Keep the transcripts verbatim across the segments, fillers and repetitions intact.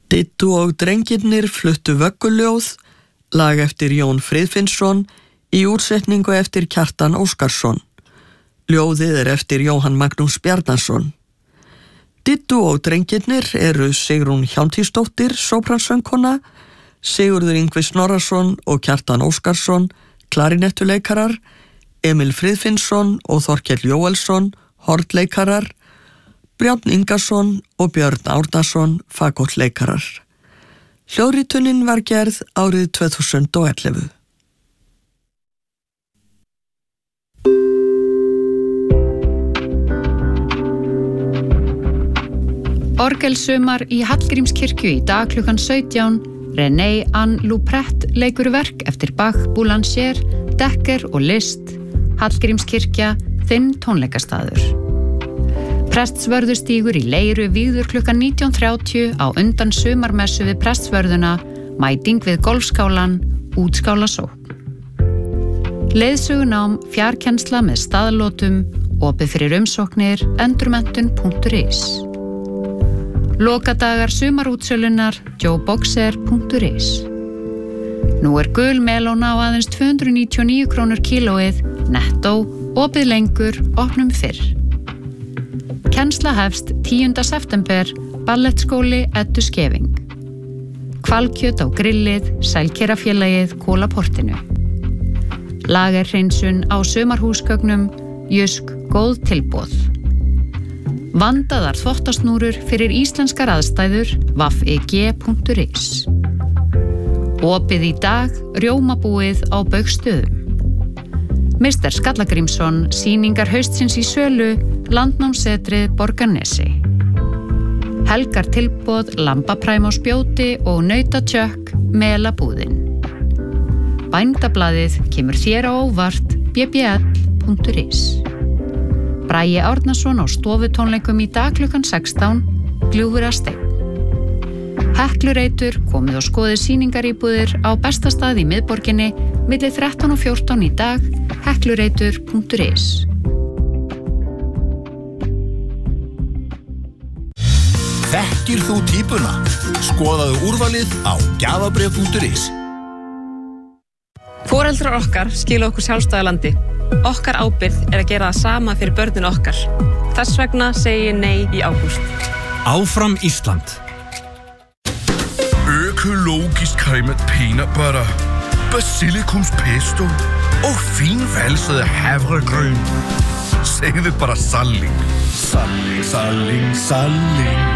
Dittu og drengirnir fluttu vögguljóð, lag eftir Jón Friðfinnsson, í útsetningu eftir Kjartan Óskarsson. Ljóðið er eftir Jóhann Magnús Bjarnason. Dittu og drengirnir eru Sigrún Hjálmtýsdóttir, sópransöngkona, Sigurður Ingvi Snorrason og Kjartan Óskarsson, klarinettuleikarar, Emil Friðfinnsson og Þorkell Jóelsson, hornleikarar, Brjánn Ingason og Björn Árnason, fagotleikarar. Hljóðritunin var gerð árið tvö þúsund og ellefu. Orgelsumar í Hallgrímskirkju í dag klukkan sautján. René Anne Luprett leikur verk eftir Bach, Boulanger, Dekker og Liszt. Hallgrímskirkja, þinn tónleikastaður. Prestsvörðustígur í Leiru vígður klukkan nítján þrjátíu á undan sumarmessu við prestsvörðuna, mæting við golfskálan, útskálasókn. Leiðsögunám, fjarkennsla með staðlótum, opið fyrir umsóknir, endurmenntun punktur is. Lokadagar sumarútsölunar, joeboxer punktur is. Nú er gul melóna á aðeins tvö hundruð níutíu og níu krónur kílóið, nettó, opið lengur, opnum fyrr. Kennsla hefst tíunda september, ballettskóli Eddu Skeving. Hvalkjöt á grillið, Sælkerafélagið, Kólaportinu. Lagerhreinsun á sumarhúsgögnum, Jusk, góð tilboð. Vandaðar þvottasnúrur fyrir íslenskar aðstæður, vaffig punktur is. Opið í dag, rjómabúið á Baugstöðum. mister Skallagrímsson, sýningar haustsins í sölu, Landnámssetrið Borgarnesi. Helgar tilboð, lambapræm á spjóti og nautatjökk, melabúðin. Bændablaðið kemur þér á óvart, b b l punktur is. Bragi Árnason á stofutónleikum í dag klukkan sextán, Gljúfrasteinn. Heklureitur komið og skoðið sýningaríbúðir á bestastað í miðborginni milli þrettán og fjórtán í dag, heklureitur punktur is. Þekkir þú típuna? Skoðaðu úrvalið á gjafabréf punktur is. Foreldrar okkar skila okkur sjálfstæðu landi. Okkar ábyrgð er að gera það sama fyrir börnin okkar. Þess vegna segi ég nei í ágúst. Áfram Ísland. Økologisk cremet peanut butter, basilikumspesto og finvalset havregryn. Segðu bara salling. Salling, salling, salling.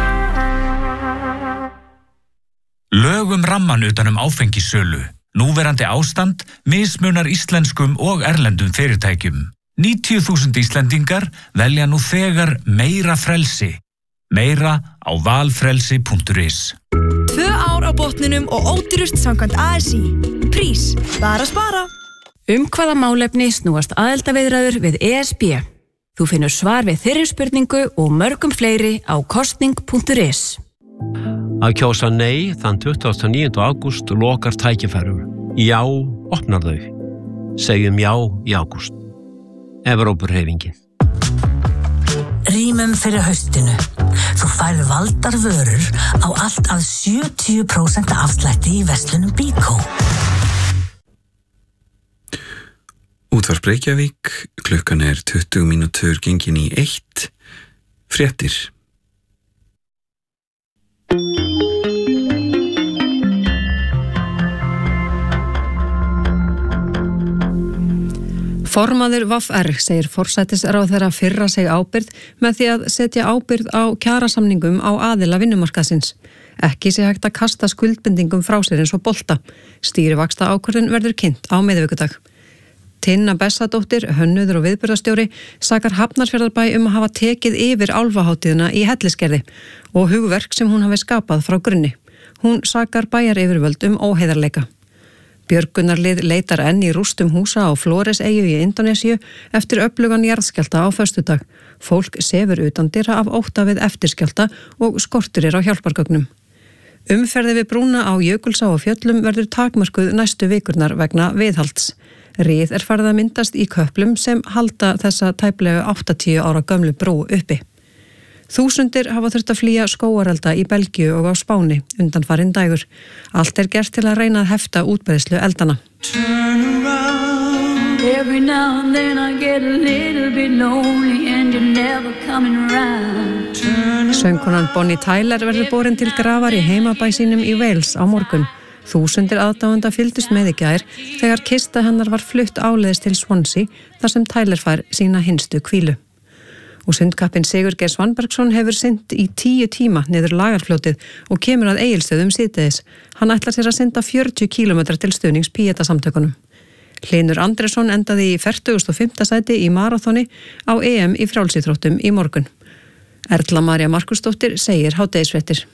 Lög um ramman utan um áfengissölu. Núverandi ástand mismunar íslenskum og erlendum fyrirtækjum. níutíu þúsund Íslendingar velja nú þegar meira frelsi. Meira á valfrelsi punktur is. Tvö ár á botninum og ódýrust samkvæmt A S í. Prís, bara spara. Um hvaða málefni snúast aðildarviðræður við E S B? Þú finnur svar við þeirri spurningu og mörgum fleiri á kosning punktur is. Að kjósa nei þann tuttugasta og níunda ágúst lokar tækifærum. Já, opnar þau. Segjum já í ágúst. Evrópuhreyfingin. Rýmum fyrir haustinu. Þú færð valdar vörur á allt að sjötíu prósent afslætti í verslunum Bíkó. Útvarp Reykjavík, klukkan er tuttugu mínútur gengin í eitt. Fréttir. Formaður V R segir forsætisráðherra firra sig ábyrgð með því að setja ábyrgð á kjarasamningum á aðila vinnumarkaðsins. Ekki sé hægt að kasta skuldbindingum frá sér eins og bolta. Stýrivaxta ákvörðun verður kynnt á miðvikudag. Tinna Bessadóttir, hönnuður og viðburðarstjóri, sakar Hafnarfjarðarbæ um að hafa tekið yfir álfahátíðina í Hellisgerði og hugverk sem hún hafi skapað frá grunni. Hún sakar bæjaryfirvöld um óheiðarleika. Björgunarlið leitar enn í rústum húsa á Flores-eyju í Indónesíu eftir öflugan jarðskjálfta á föstudag. Fólk sefur utandyra af ótta við eftirskjálfta og skortur er á hjálpargögnum. Umferði við brúna á Jökulsá og Fjöllum verður takmörkuð næstu vikurnar vegna viðhalds. Rið er farið að myndast í köplum sem halda þessa tæplega áttatíu ára gömlu brú uppi. Þúsundir hafa þurft að flýja skógarelda í Belgíu og á Spáni undanfarinn dægur. Allt er gert til að reyna að hefta útbreiðslu eldana. Every now and then I get a little bit lonely and you're never coming around. Söngkonan Bonnie Tyler verður borin til grafar í heimabæ sínum í Wales á morgun. Þúsundir aðdáenda fylgdust með í gær þegar kista hennar var flutt áleiðis til Swansea þar sem Tyler fær sína hinstu hvílu. Og sundkappinn Sigurgeir Svanbergsson hefur synt í tíu tíma niður Lagarfljótið og kemur að Egilsstöðum síðdegis. Hann ætlar sér að synda fjörutíu kílómetra til stuðnings Píeta-samtökunum. Hlynur Andrésson endaði í fertugasta og fimmta sæti í marathoni á E M í frjálsíþróttum í morgun. Erla María Markusdóttir segir hádegisfréttir.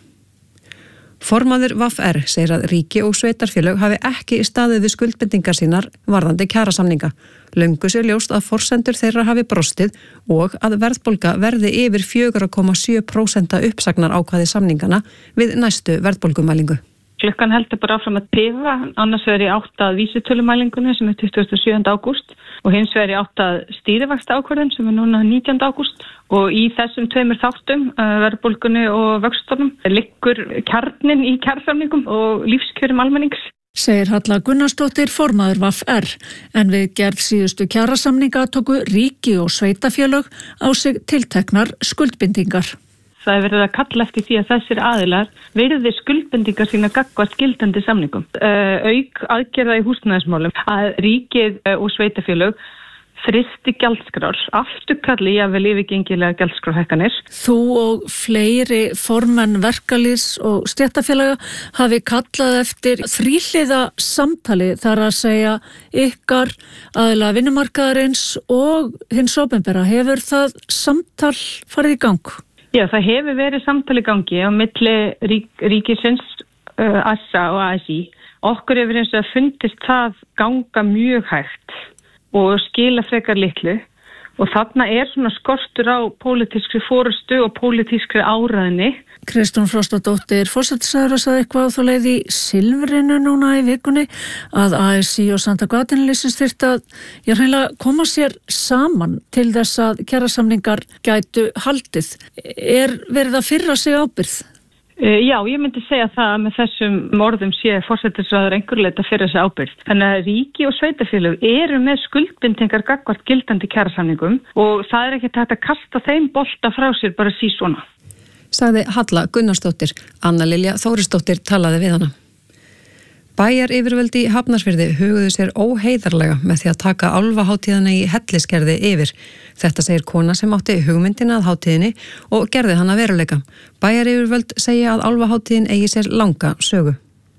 Formaður V R segir að ríki og sveitarfélög hafi ekki staðið við skuldbindingar sínar varðandi kjarasamninga. Löngu sér ljóst að forsendur þeirra hafi brostið og að verðbólga verði yfir fjögur komma sjö prósent uppsagnar ákvæði samningana við næstu verðbólgumælingu. Klukkan heldur bara áfram að pifa, annars verður í átt að vísitölumælingunni sem er tuttugasta og sjöunda ágúst og hins verður í átt að stýrivaxta ákvörðun sem er núna nítjánda ágúst og í þessum tveimur þáttum, verðbólgunni og vöxtunum, liggur kjarnin í kjarasamningum og lífskjörum almennings. Segir Halla Gunnarsdóttir formaður V R, en við gerð síðustu kjarasamninga tóku ríki og sveitafélög á sig tilteknar skuldbindingar. Það er verið að kalla eftir því að þessir aðilar virði skuldbindingar sína gagnvart gildandi samningum. Uh, auk aðgerða í húsnæðismálum að ríkið uh, og sveitafélög fristi gjaldskrár, afturkalli jafnvel yfirgengilega gjaldskrárhækkanir. Þú og fleiri formenn verkalýðs og stéttarfélaga hafi kallað eftir þríhliða samtali þar að segja ykkar aðila vinnumarkaðarins og hins opinbera. Hefur það samtal farið í gang? Já, það hefur verið samtali í gangi á milli rík, ríkisins, uh, A S A og A S I. Okkur hefur eins og fundist það ganga mjög hægt og skila frekar litlu og þarna er svona skortur á pólitískri forystu og pólitískri áræðni. Kristrún Frostadóttir forsætisráðherra sagði eitthvað á þá leið í Silfrinu núna í vikunni að A S I og Samtök atvinnulífsins þyrfti að ég hreinlega koma sér saman til þess að kjarasamningar gætu haldið. Er verið að firra sig ábyrgð? Já, ég myndi segja það að með þessum orðum sé forsætisráðherra einhverju leyti að firra sig ábyrgð. Þannig að ríki og sveitafélög eru með skuldbindingar gagnvart gildandi kjarasamningum og það er ekki hægt að kasta þeim bolta frá sér bara sí svona. Sagði Halla Gunnarsdóttir. Anna Lilja Þórisdóttir talaði við hana. Bæjar yfirvöldi í Hafnarfirði huguðu sér óheiðarlega með því að taka álfahátíðina í Hellisgerði yfir. Þetta segir kona sem átti hugmyndina að hátíðinni og gerði hana veruleika. Bæjar yfirvöld segja að álfahátíðin eigi sér langa sögu.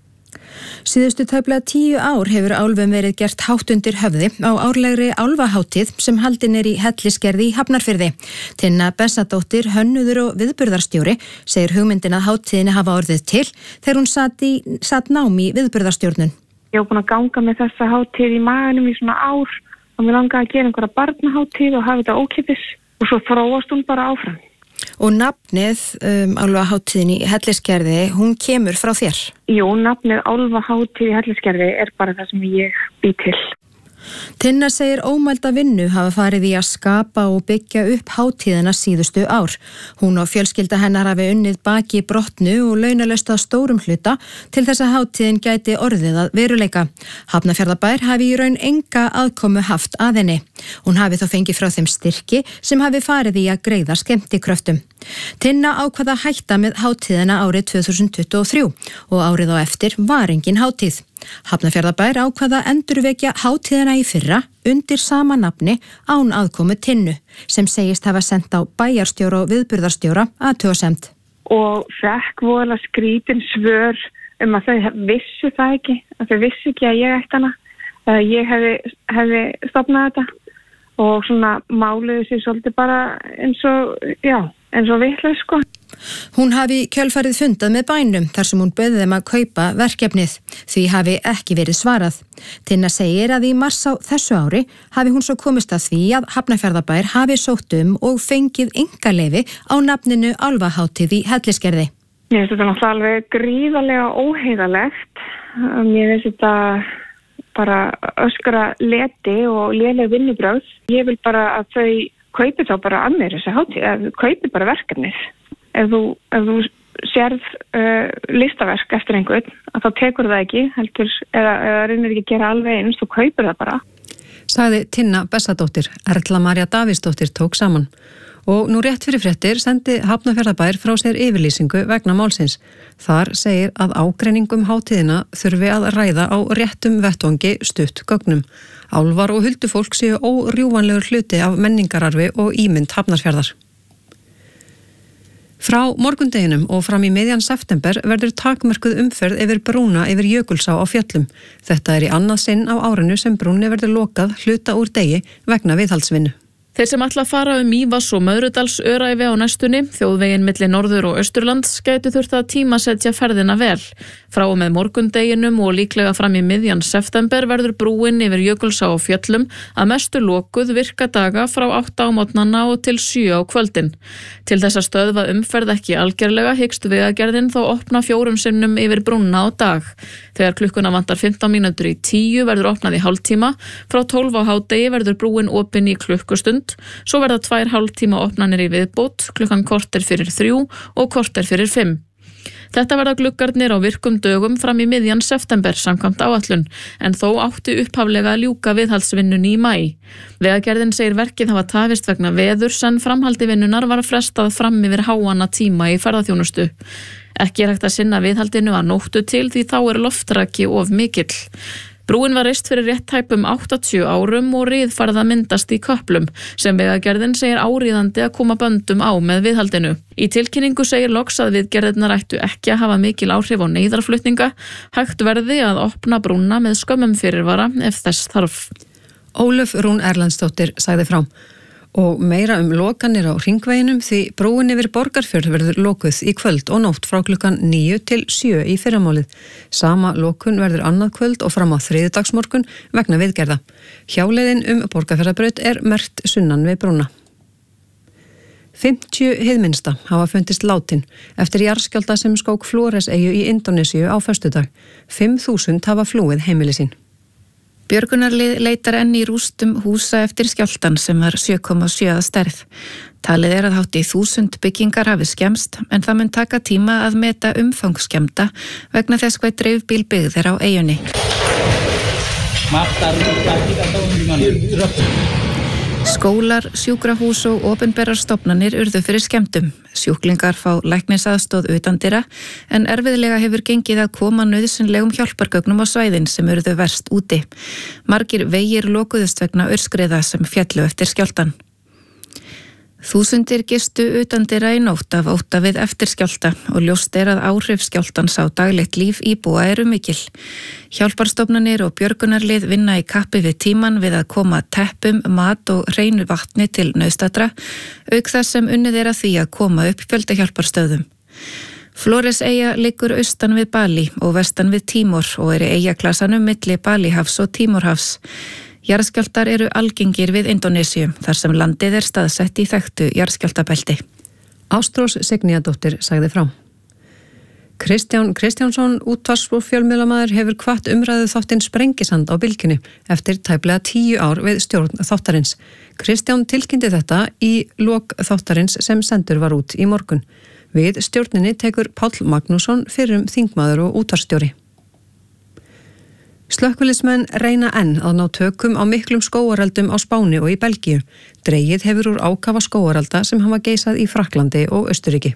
Síðustu tæplega tíu ár hefur álfum verið gert hátt undir höfði á árlegri álfahátíð sem haldin er í Hellisgerði í Hafnarfirði. Tinna Bessadóttir, hönnuður og viðburðarstjóri, segir hugmyndin að hátíðinni hafa orðið til þegar hún satt, í, satt nám í viðburðarstjórnun. Ég hef búin að ganga með þessa hátíð í maganum í svona ár og mér langaði að gera einhverja barnahátíð og hafa þetta ókeypis og svo þróast hún bara áfram. Og nafnið um, álfahátíðin í Hellisgerði, hún kemur frá þér? Jú, nafnið álfahátíð í Hellisgerði er bara það sem ég bý til. Tinna segir ómælda vinnu hafa farið í að skapa og byggja upp hátíðina síðustu ár. Hún og fjölskylda hennar hafi unnið baki brotnu og launalaust að stórum hluta til þess að hátíðin gæti orðið að veruleika. Hafnarfjarðarbær hafi í raun enga aðkomu haft að henni. Hún hafi þó fengið frá þeim styrki sem hafi farið í að greiða skemmtikröftum. Tinna ákvað að hætta með hátíðina árið tvö þúsund tuttugu og þrjú og árið á eftir var engin hátíð. Hafnarfjarðarbær ákvað að endurvekja hátíðina í fyrra undir sama nafni án aðkomu Tinnu sem segist hafa sendt á bæjarstjóra og viðburðarstjóra athugasemd. Og fekk voðalega skrítin svör um að þau vissu það ekki, að þau vissu ekki að ég ætti hana, að ég hefði, hefði stofnað þetta og svona máluðu sér svolítið bara eins og, já, eins og vitlaus sko. Hún hafi kjölfarið fundað með bænum þar sem hún bauði þeim að kaupa verkefnið. Því hafi ekki verið svarað. Tinna segir að í mars á þessu ári hafi hún svo komist að því að Hafnarfjarðarbær hafi sótt um og fengið einkaleyfi á nafninu álfahátíð í Hellisgerði. Mér finnst þetta náttúrulega alveg gríðarlega óheiðalegt. Mér finnst þetta bara öskra leti og léleg vinnubrögð. Ég vil bara að þau kaupi þá bara að mér þessa hátíð, eða þú kaupi bara verkefnið. Ef þú, ef þú sérð uh, listaverk eftir einhvern, að þá tekur það ekki, heldur, eða, eða reynir ekki að gera alveg eins, þú kaupir það bara. Sagði Tinna Bessadóttir, Erla María Davíðsdóttir tók saman. Og nú rétt fyrir fréttir sendi Hafnarfjarðarbær frá sér yfirlýsingu vegna málsins. Þar segir að ágreiningum hátíðina þurfi að ræða á réttum vettvangi stutt gögnum. Álfar og huldufólk séu órjúvanlegur hluti af menningararfi og ímynd Hafnarfjarðar. Frá morgundeginum og fram í miðjan september verður takmörkuð umferð yfir brúna yfir Jökulsá á Fjöllum. Þetta er í annað sinn á árinu sem brúnni verður lokað hluta úr degi vegna viðhaldsvinnu. Þeir sem ætla að fara um Mývatns og Möðrudals öræfi á næstunni, þjóðveginn milli Norður- og Austurlands, gætu þurft að tímasetja ferðina vel. Frá og með morgundeginum og líklega fram í miðjan september verður brúin yfir Jökulsá á Fjöllum að mestu lokuð virka daga frá átta á morgnana og til sjö á kvöldin. Til þess að stöðva umferð ekki algerlega hyggst Vegagerðin þó opna fjórum sinnum yfir brúnna á dag. Þegar klukkuna vantar fimmtán mínútur í tíu verður opnað í hálftíma, frá tólf á hádegi verður brúin opin í klukkustund. Svo verða tvær hálftíma opnanir í viðbót, klukkan korter fyrir þrjú og korter fyrir fimm. Þetta verða gluggarnir á virkum dögum fram í miðjan september samkvæmt áætlun, en þó átti upphaflega að ljúka viðhaldsvinnunni í maí. Vegagerðin segir verkið hafa tafist vegna veðurs en framhaldi vinnunar var frestað fram yfir háanna tíma í ferðaþjónustu. Ekki er hægt að sinna viðhaldinu að nóttu til því þá er loftraki of mikill. Brúin var reist fyrir rétt tæpum áttatíu árum og riðfarið að myndast í köplum sem Vegagerðin segir áríðandi að koma böndum á með viðhaldinu. Í tilkynningu segir loks að viðgerðirnar ættu ekki að hafa mikil áhrif á neyðarflutninga, hægt verði að opna brúna með skömmum fyrirvara ef þess þarf. Ólöf Rún Erlendsdóttir sagði frá. Og meira um lokanir á hringveginum því brúin yfir Borgarfjörð verður lokuð í kvöld og nótt frá klukkan níu til sjö í fyrramálið. Sama lokun verður annað kvöld og fram á þriðjudagsmorgun vegna viðgerða. Hjáleiðin um Borgarfjarðarbraut er merkt sunnan við brúna. fimmtíu hið hafa fundist látin eftir jarðskjálfta sem skók Flóreseyju í Indónesíu á föstudag. fimm þúsund hafa flúið heimili sín. Björgunarlið leitar enn í rústum húsa eftir skjálftan sem var sjö komma sjö að stærð. Talið er að hátt í þúsund byggingar hafi skemmst en það mun taka tíma að meta umfang skemmta vegna þess hvað dreifbíl byggð er á eyjunni. Skólar, sjúkrahús og opinberar stofnanir urðu fyrir skemmtum. Sjúklingar fá læknisaðstóð utandyra en erfiðlega hefur gengið að koma nauðsynlegum hjálpargögnum á svæðin sem urðu verst úti. Margir vegir lokuðust vegna aurskriða sem féllu eftir skjálftan. Þúsundir gistu utandyra í nótt af ótta við eftirskjálfta og ljóst er að áhrif skjálftans á daglegt líf íbúa eru mikil. Hjálparstofnanir og björgunarlið vinna í kappi við tíman við að koma teppum, mat og hreinu vatni til nauðstadra, auk þess sem unnið er að því að koma upp fjöldahjálparstöðum. Flóreseyja liggur austan við Bali og vestan við Tímor og er í eyjaklasanum milli Balihafs og Tímorhafs. Jarðskjálftar eru algengir við Indónesíu þar sem landið er staðsett í þekktu jarðskjálftabelti. Ástrós Signíadóttir sagði frá. Kristján Kristjánsson, útvarps- og fjölmiðlamaður, hefur hvatt umræðu þáttinn Sprengisand á Bylgjunni eftir tæplega tíu ár við stjórn þáttarins. Kristján tilkynnti þetta í lok þáttarins sem sendur var út í morgun. Við stjórninni tekur Páll Magnússon fyrrum þingmaður og útvarpsstjóri. Slökkviliðsmenn reyna enn að ná tökum á miklum skógareldum á Spáni og í Belgíu. Dregið hefur úr ákafa skógarelda sem hafa geisað í Frakklandi og Austurríki.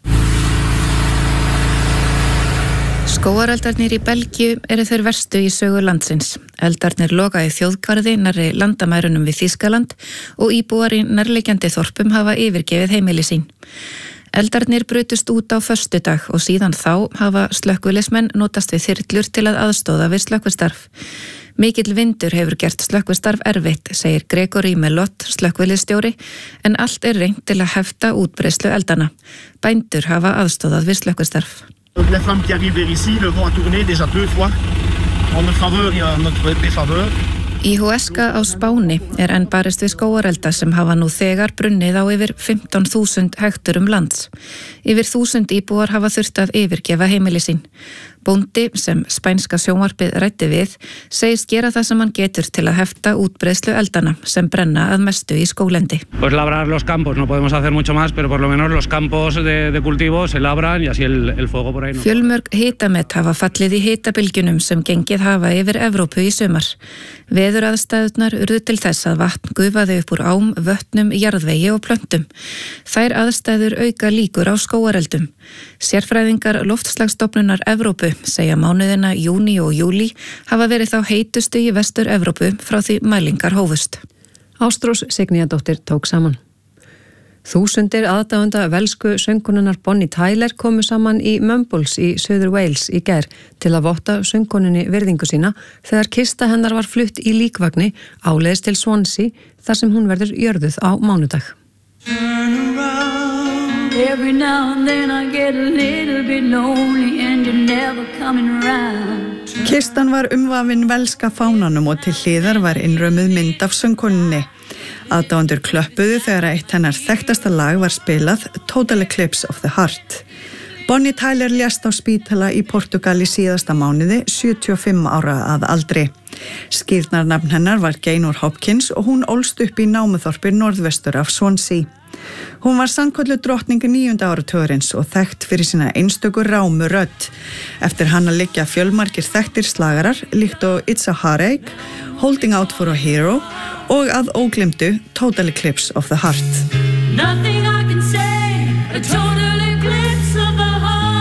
Skógareldarnir í Belgíu eru þeir verstu í sögu landsins. Eldarnir loga í þjóðgarði nærri landamærunum við Þýskaland og íbúar í nærliggjandi þorpum hafa yfirgefið heimili sín. Eldarnir brutust út á föstudag og síðan þá hafa slökkviliðsmenn notast við þyrlur til að aðstóða við slökkvistarf. Mikill vindur hefur gert slökkvistarf erfitt, segir Gregory Melott, slökkviliðsstjóri, en allt er reynt til að hefta útbreiðslu eldana. Bændur hafa aðstóðað við slökkvistarf. La femme qui arrive vers ici, le vent a tourné déjà deux fois. En notre faveur et en notre défaveur. Í Huesca á Spáni er enn barist við skógarelda sem hafa nú þegar brunnið á yfir fimmtán þúsund hekturum lands. Yfir þúsund íbúar hafa þurft að yfirgefa heimili sín. Bóndi, sem spænska sjónvarpið ræddi við, segist gera það sem hann getur til að hefta útbreiðslu eldana sem brenna að mestu í skóglendi. Pues labrar los campos, no podemos hacer mucho más, pero por lo menos los campos de, de cultivo se labran y así el, el fuego por ahí no. Fjölmörg hitamet hafa fallið í hitabilgjunum sem gengið hafa yfir Evrópu í sumar. Veðuraðstæðurnar urðu til þess að vatn gufaði upp úr ám, vötnum, jarðvegi og plöntum. Þær aðstæður auka líkur á skógareldum. Sérfræðingar Loftslagsstofnunar Evrópu segja mánuðina júní og júlí hafa verið þá heitustu í vestur Evrópu frá því mælingar hófust. Ástrós Signíadóttir tók saman. Þúsundir aðdáenda velsku söngkonunnar Bonnie Tyler komu saman í Mumbles í Suður Wales í gær til að votta söngkonunni virðingu sína þegar kista hennar var flutt í líkvagni áleiðis til Swansea þar sem hún verður jörðuð á mánudag. Every now and then I get a little bit lonely and you're never coming around. Kistan var umvafin velska fánanum og til hliðar var innrömmuð mynd af söngkonunni. Aðdáendur klöppuðu þegar eitt hennar þekktasta lag var spilað Total Eclipse of the Heart. Bonnie Tyler lést á spítala í Portugal í síðasta mánuði, sjötíu og fimm ára að aldri. Skírnarnafn hennar var Gaynor Hopkins og hún ólst upp í námuþorpi norðvestur af Swansea. Hún var sannkölluð drottningi níunda áratugurins og þekkt fyrir sína einstöku rámu rödd. Eftir hana liggja fjölmargir þekktir slagarar líkt og It's a Heartache, Holding Out for a Hero og að óglimtu Total Eclipse of the Heart. Nothing I can say, a total eclipse of the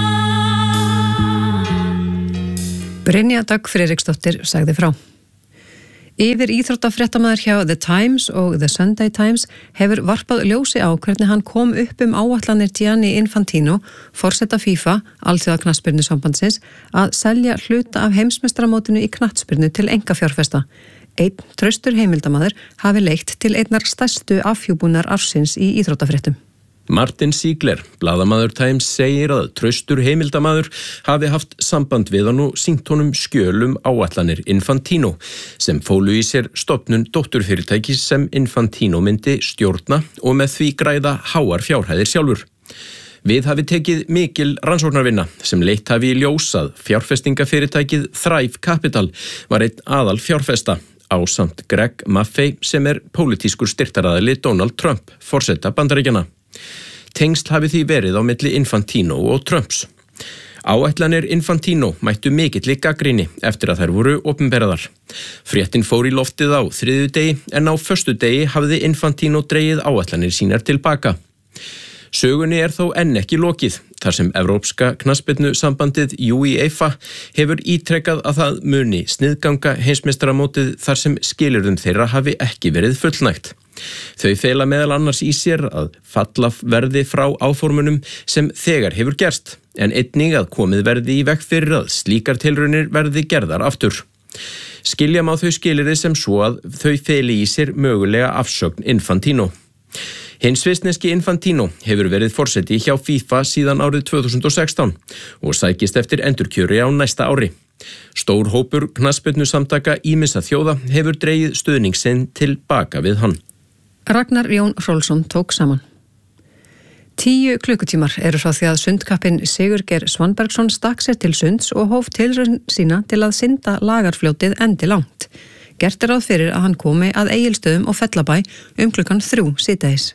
heart. Brynja Dögg Friðriksdóttir sagði frá. Yfir íþróttafréttamaður hjá The Times og The Sunday Times hefur varpað ljósi á hvernig hann kom upp um áætlanir Gianni Infantino, forseta FIFA, alþjóðaknattspyrnusambandsins, að selja hluta af heimsmeistaramótinu í knattspyrnu til einkafjárfesta. Einn traustur heimildamaður hafi leitt til einnar stærstu afhjúpunar ársins í íþróttafréttum. Martin Ziegler, blaðamaður Times, segir að traustur heimildamaður hafi haft samband við hann og sýnt honum skjölum áætlanir Infantino sem fólu í sér stofnun dótturfyrirtækis sem Infantino myndi stjórna og með því græða háar fjárhæðir sjálfur. Við hafi tekið mikil rannsóknarvinna sem leitt hafi í ljós að fjárfestingafyrirtækið Thrive Capital var einn aðal fjárfesta ásamt Greg Maffei sem er pólitískur styrktaraðili Donald Trump, forseta Bandaríkjanna. Tengsl hafi því verið á milli Infantino og Trumps. Áætlanir Infantino mættu mikilli gagnrýni eftir að þær voru opinberaðar. Fréttin fór í loftið á þriðjudegi en á föstudegi hafði Infantino dregið áætlanir sínar tilbaka. Sögunni er þó enn ekki lokið, þar sem Evrópska knattspyrnusambandið UEFA hefur ítrekkað að það muni sniðganga heimsmeistaramótið þar sem skilyrðum þeirra hafi ekki verið fullnægt. Þau fela meðal annars í sér að falla verði frá áformunum sem þegar hefur gerst, en einnig að komið verði í veg fyrir að slíkar tilraunir verði gerðar aftur. Skilja má þau skilyrði sem svo að þau feli í sér mögulega afsögn Infantino. Hinn svissneski Infantino hefur verið forseti hjá FIFA síðan árið tvö þúsund og sextán og sækist eftir endurkjöri á næsta ári. Stór hópur knattspyrnusamtaka ýmissa þjóða hefur dregið stuðning sinn tilbaka við hann. Ragnar Jón Hrólfsson tók saman. Tíu klukkutímar eru frá því að sundkappinn Sigurgeir Svanbergsson stakk sér til sunds og hóf tilraun sína til að synda Lagarfljótið endi langt. Gert er ráð fyrir að hann komi að Egilsstöðum og Fellabæ um klukkan þrjú síðdegis.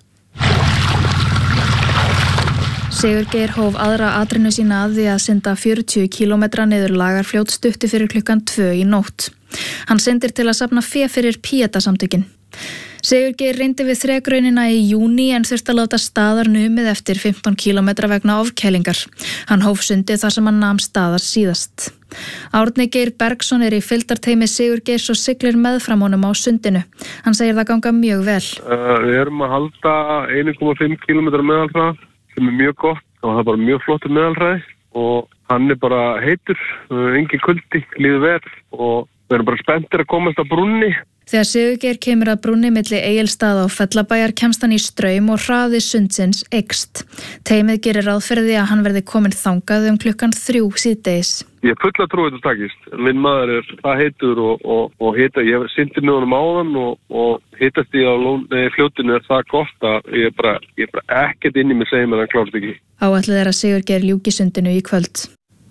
Sigurgeir hóf aðra atrinu sína að því að synda fjörutíu kílómetra niður Lagarfljót stuttu fyrir klukkan tvö í nótt. Hann syndir til að safna fé fyrir Píeta-samtökin. Sigurgeir reyndi við þrekraunina í júní en þurfti að láta staðar numið eftir fimmtán kílómetra vegna ofkælingar. Hann hóf sundið þar sem hann nam staðar síðast. Árni Geir Bergsson er í fylgdarteymi Sigurgeirs og siglir meðfram honum á sundinu. Hann segir það ganga mjög vel. Uh, við erum að halda einn komma fimm kílómetra meðalhraða sem er mjög gott og það er bara mjög flottur meðalhraði og hann er bara heitur, uh, engin kuldi, líður vel og við erum bara spenntir að komast á brúnni. Þegar Sigurgeir kemur að brúnni milli Egilsstaða og Fellabæjar kemst hann í straum og hraði sundsins eykst. Teymið gerir ráð fyrir því að hann verði kominn þangað um klukkan þrjú síðdegis. Ég er full að trúi þetta takist. Minn maður er það heitur og, og, og hita. Ég hef syndi með honum áðan og, og hitast í á fljótinu er það gott að ég er bara, ég er bara ekkert inn í mig segja með hann klárt ekki. Áætlað er að Sigurgeir ljúki sundinu í kvöld.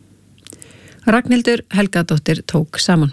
Ragnhildur Helgadóttir tók saman.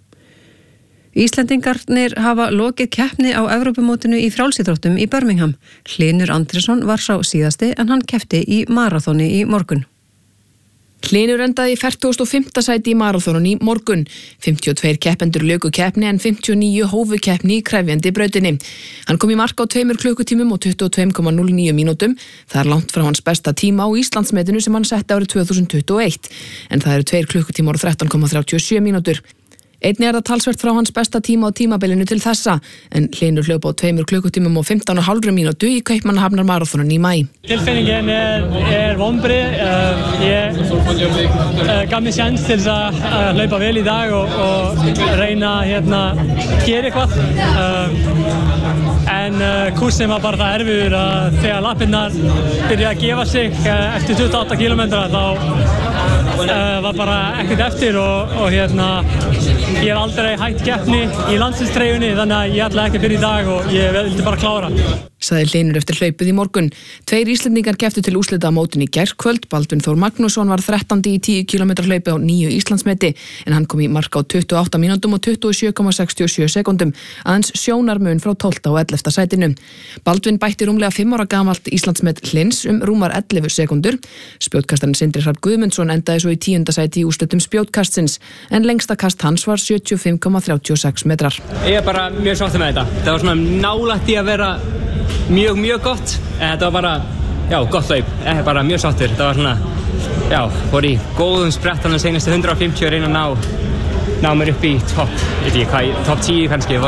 Íslendingarnir hafa lokið keppni á Evrópumótinu í frjálsíþróttum í Birmingham. Hlynur Andrésson var sá síðasti en hann keppti í maraþoni í morgun. Hlynur endaði í fertugasta og fimmta sæti í maraþoninu í morgun. fimmtíu og tveir keppendur luku keppni en fimmtíu og níu hófu keppni í krefjandi brautinni. Hann kom í mark á tveimur klukkutímum og tuttugu og tvö komma núll níu mínútum. Það er langt frá hans besta tíma á Íslandsmetinu sem hann setti árið tvö þúsund tuttugu og eitt. En það eru tveir klukkutímar og þrettán komma þrjátíu og sjö mínútur. Einnig er það talsvert frá hans besta tíma á tímabilinu til þessa, en Hlynur hljóp á tveimur klukkutímum og fimmtán og hálfri mínútu í Kaupmannahafnar maraþoninu í maí. Tilfinningin er, er vonbrigði. Uh, ég uh, gaf mér sjans til að uh, hlaupa vel í dag og, og reyna að hérna, gera eitthvað. Uh, en uh, kursin var bara það erfiður að þegar lappirnar byrja að gefa sig uh, eftir tuttugu og átta kílómetra þá uh, var bara ekkert eftir og, og hérna ég hef aldrei hætt keppni í landsliðstreyjunni þannig að ég ætla ekki að byrja í dag og ég vildi bara klára. Sagði Hlynur eftir hlaupið í morgun. Tveir Íslendingar kepptu til úrslita á mótinu í gærkvöld. Baldvin Þór Magnússon var þrettándi í tíu kílómetra hlaupi á nýju Íslandsmeti en hann kom í mark á tuttugu og átta mínútum og tuttugu og sjö komma sextíu og sjö sekúndum, aðeins sjónarmun frá tólfta og ellefta sætinu. Baldvin bætti rúmlega fimm ára gamalt Íslandsmet Hlyns um rúmar ellefu sekúndur. Spjótkastarinn Sindri Hrafn Guðmundsson endaði svo í tíunda sæti í úrslitum spjótkastsins en lengsta kast hans var sjötíu og fimm komma þrjátíu og sex metrar. Ég er bara mjög sáttur með þetta. Það var svona nálægt í að vera mjög, mjög gott. Þetta var bara, já, gott hlaup. Ég er bara mjög sáttur. Það var svona, já, fór í góðum sprettan senastu hundrað og fimmtíu að reyna að ná, ná mér upp í topp, veit ég hvað, topp tíu kannski.